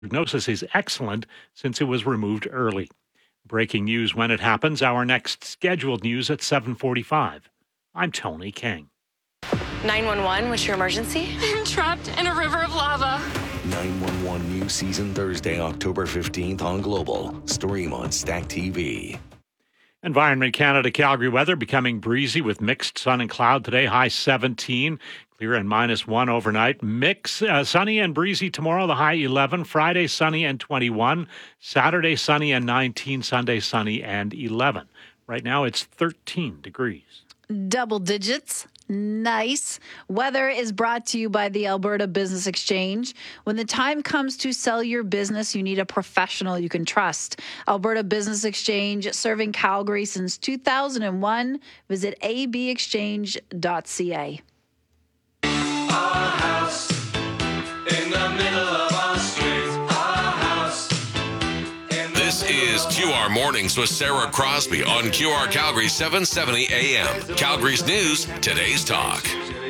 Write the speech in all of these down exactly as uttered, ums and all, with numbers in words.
Prognosis is excellent since it was removed early. Breaking news when it happens. Our next scheduled news at seven forty-five. I'm Tony King. nine one one, what's your emergency? I'm trapped in a river of lava. nine one one new season Thursday, October fifteenth on Global. Stream on Stack T V. Environment Canada Calgary weather becoming breezy with mixed sun and cloud today, high seventeen. Clear and minus one overnight. Mix uh, sunny and breezy tomorrow, the high eleven. Friday sunny and twenty-one. Saturday sunny and nineteen. Sunday sunny and eleven. Right now it's thirteen degrees. Double digits. Nice. Weather is brought to you by the Alberta Business Exchange. When the time comes to sell your business, you need a professional you can trust. Alberta Business Exchange, serving Calgary since two thousand one. Visit a b exchange dot c a. Our house in the middle of our street. Our house in the This is Q R Mornings with Sarah Crosby on Q R Calgary seven seventy A M. Calgary's News, today's talk.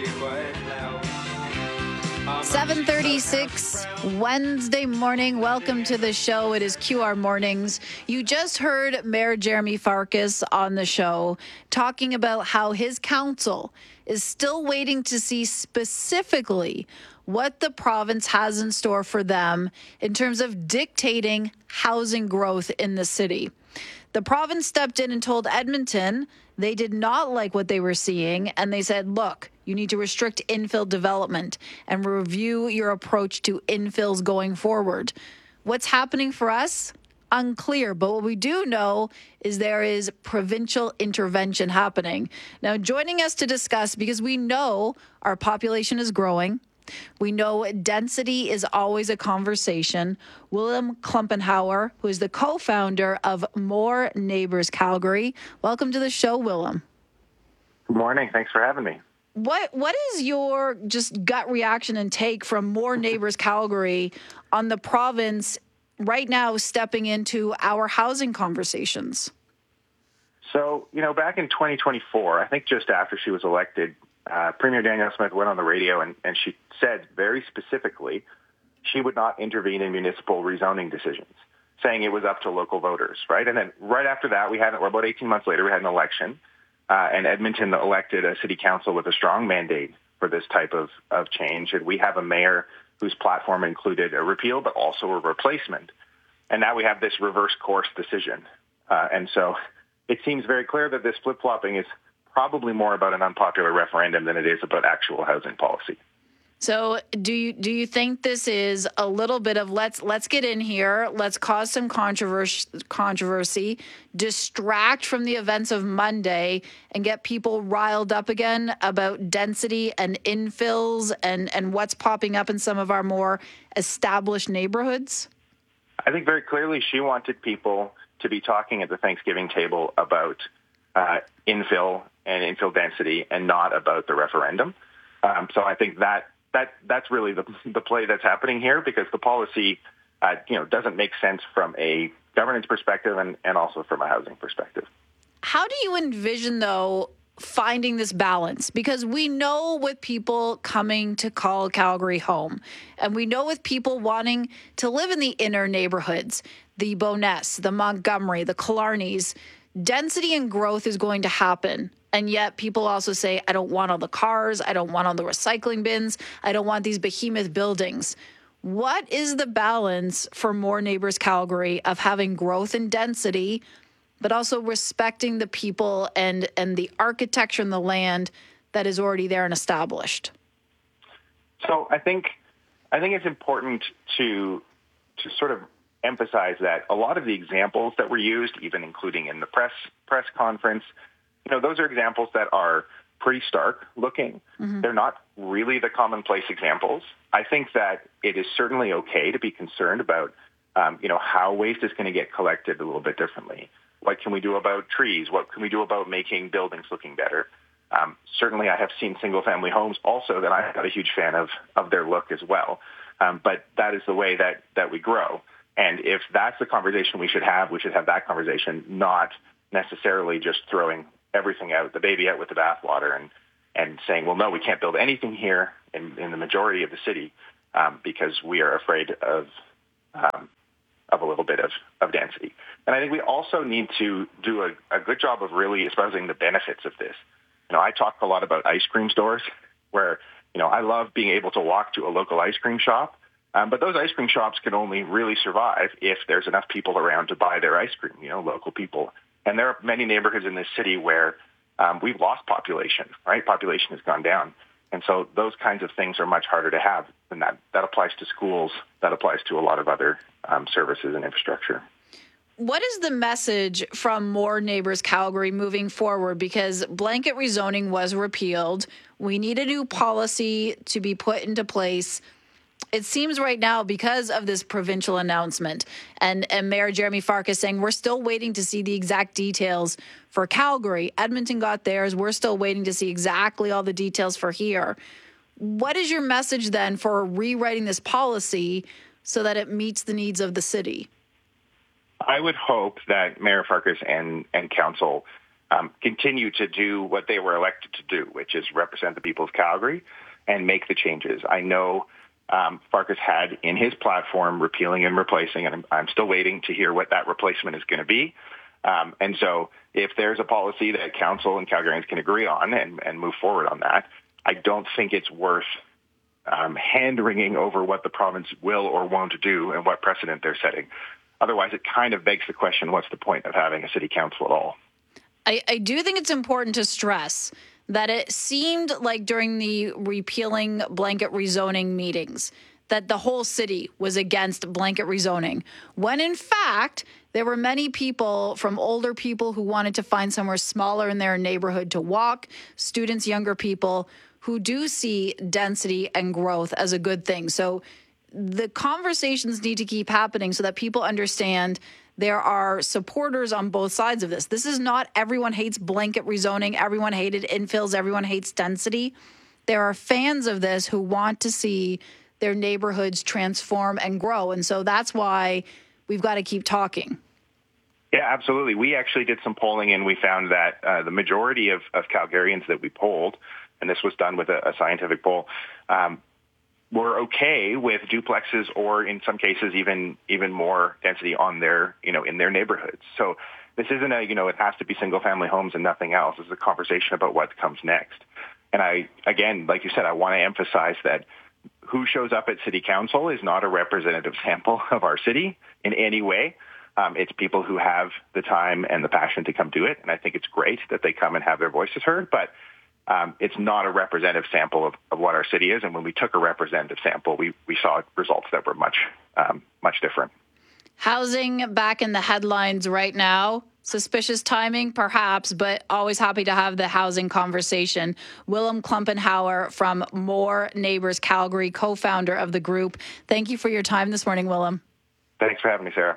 seven thirty-six Wednesday morning. Welcome to the show. It is Q R Mornings. You just heard Mayor Jeremy Farkas on the show talking about how his council is still waiting to see specifically what the province has in store for them in terms of dictating housing growth in the city. The province stepped in and told Edmonton they did not like what they were seeing, and they said, look, you need to restrict infill development and review your approach to infills going forward. What's happening for us? Unclear, but what we do know is there is provincial intervention happening. Now, joining us to discuss, because we know our population is growing, we know density is always a conversation. Willem Klumpenhauer, who is the co-founder of More Neighbours Calgary. Welcome to the show, Willem. Good morning. Thanks for having me. What What is your just gut reaction and take from More Neighbours Calgary on the province right now stepping into our housing conversations? So, you know, back in twenty twenty-four, I think just after she was elected, uh, Premier Danielle Smith went on the radio and, and she said very specifically she would not intervene in municipal rezoning decisions, saying it was up to local voters, right? And then right after that, we had, or about eighteen months later, we had an election, uh, and Edmonton elected a city council with a strong mandate for this type of, of change. And we have a mayor whose platform included a repeal, but also a replacement. And now we have this reverse course decision. Uh, and so it seems very clear that this flip-flopping is probably more about an unpopular referendum than it is about actual housing policy. So do you do you think this is a little bit of let's let's get in here, let's cause some controversy, controversy, distract from the events of Monday and get people riled up again about density and infills and, and what's popping up in some of our more established neighborhoods? I think very clearly she wanted people to be talking at the Thanksgiving table about uh, infill and infill density and not about the referendum. Um, so I think that That that's really the the play that's happening here, because the policy, uh, you know, doesn't make sense from a governance perspective and, and also from a housing perspective. How do you envision, though, finding this balance? Because we know with people coming to call Calgary home, and we know with people wanting to live in the inner neighborhoods, the Bowness, the Montgomery, the Killarneys, density and growth is going to happen. And yet people also say, I don't want all the cars. I don't want all the recycling bins. I don't want these behemoth buildings. What is the balance for More Neighbours Calgary of having growth and density, but also respecting the people and, and the architecture and the land that is already there and established? So I think I think it's important to to sort of emphasize that a lot of the examples that were used, even including in the press press conference, you know, those are examples that are pretty stark looking. Mm-hmm. They're not really the commonplace examples. I think that it is certainly okay to be concerned about, um, you know, how waste is going to get collected a little bit differently. What can we do about trees? What can we do about making buildings looking better? Um, certainly, I have seen single-family homes also that I'm not a huge fan of, of their look as well. Um, but that is the way that, that we grow. And if that's the conversation we should have, we should have that conversation, not necessarily just throwing everything out, the baby out with the bathwater, and and saying, well, no, we can't build anything here in, in the majority of the city um, because we are afraid of um, of a little bit of, of density. And I think we also need to do a, a good job of really espousing the benefits of this. You know, I talk a lot about ice cream stores where, you know, I love being able to walk to a local ice cream shop, um, but those ice cream shops can only really survive if there's enough people around to buy their ice cream, you know, local people. And there are many neighborhoods in this city where um, we've lost population, right? Population has gone down. And so those kinds of things are much harder to have than that. That applies to schools. That applies to a lot of other um, services and infrastructure. What is the message from More Neighbors Calgary moving forward? Because blanket rezoning was repealed. We need a new policy to be put into place. It seems right now, because of this provincial announcement, and, and Mayor Jeremy Farkas saying we're still waiting to see the exact details for Calgary. Edmonton got theirs. We're still waiting to see exactly all the details for here. What is your message then for rewriting this policy so that it meets the needs of the city? I would hope that Mayor Farkas and, and council um, continue to do what they were elected to do, which is represent the people of Calgary and make the changes. I know um, Farkas had in his platform repealing and replacing, and I'm, I'm still waiting to hear what that replacement is going to be. Um, and so if there's a policy that council and Calgarians can agree on and, and move forward on that, I don't think it's worth um, hand-wringing over what the province will or won't do and what precedent they're setting. Otherwise, it kind of begs the question, what's the point of having a city council at all? I, I do think it's important to stress that it seemed like during the repealing blanket rezoning meetings that the whole city was against blanket rezoning, when in fact, there were many people, from older people who wanted to find somewhere smaller in their neighborhood to walk, students, younger people, who do see density and growth as a good thing. So the conversations need to keep happening so that people understand there are supporters on both sides of this. This is not everyone hates blanket rezoning, everyone hated infills, everyone hates density. There are fans of this who want to see their neighborhoods transform and grow. And so that's why we've got to keep talking. Yeah, absolutely. We actually did some polling, and we found that uh, the majority of, of Calgarians that we polled, and this was done with a, a scientific poll, um, were okay with duplexes or in some cases even even more density on their, you know, in their neighborhoods. So this isn't a, you know, it has to be single family homes and nothing else. This is a conversation about what comes next. And I, again, like you said, I want to emphasize that who shows up at city council is not a representative sample of our city in any way. Um, it's people who have the time and the passion to come do it. And I think it's great that they come and have their voices heard, but Um, it's not a representative sample of, of what our city is. And when we took a representative sample, we, we saw results that were much, um, much different. Housing back in the headlines right now. Suspicious timing, perhaps, but always happy to have the housing conversation. Willem Klumpenhauer from More Neighbors Calgary, co-founder of the group. Thank you for your time this morning, Willem. Thanks for having me, Sarah.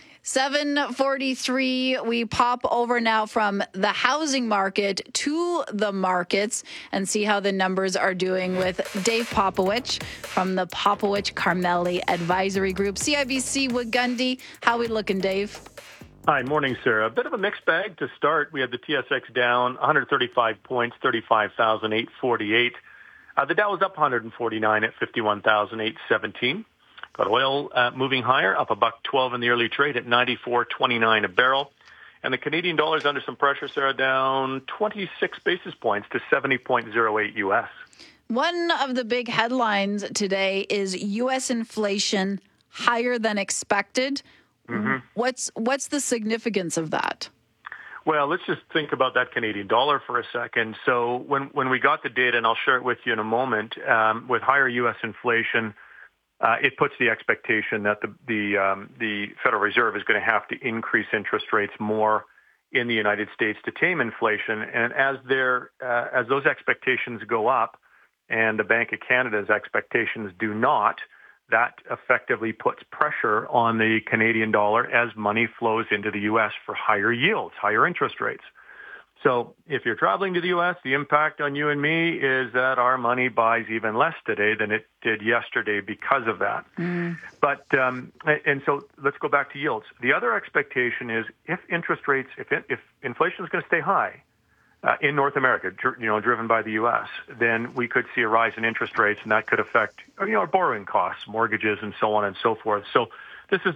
seven forty-three, we pop over now from the housing market to the markets and see how the numbers are doing with Dave Popowich from the Popowich Carmelli Advisory Group. C I B C Wood Gundy, how we looking, Dave? Hi, morning, Sarah. A bit of a mixed bag to start. We had the T S X down one hundred thirty-five points, thirty-five thousand eight hundred forty-eight. Uh, the Dow was up one hundred forty-nine at fifty-one thousand eight hundred seventeen. Got oil uh, moving higher, up a buck twelve in the early trade at ninety-four twenty-nine a barrel. And the Canadian dollar is under some pressure, Sarah, down twenty-six basis points to seventy point oh eight U S. One of the big headlines today is U S inflation higher than expected. Mm-hmm. What's what's the significance of that? Well, let's just think about that Canadian dollar for a second. So when, when we got the data, and I'll share it with you in a moment, um, with higher U S inflation, Uh, it puts the expectation that the the, um, the Federal Reserve is going to have to increase interest rates more in the United States to tame inflation. And as there, uh, as those expectations go up, and the Bank of Canada's expectations do not, that effectively puts pressure on the Canadian dollar as money flows into the U S for higher yields, higher interest rates. So if you're traveling to the U S, the impact on you and me is that our money buys even less today than it did yesterday because of that. Mm. But um, and so let's go back to yields. The other expectation is if interest rates, if it, if inflation is going to stay high uh, in North America, dr- you know, driven by the U S, then we could see a rise in interest rates, and that could affect, you know, our borrowing costs, mortgages, and so on and so forth. So this is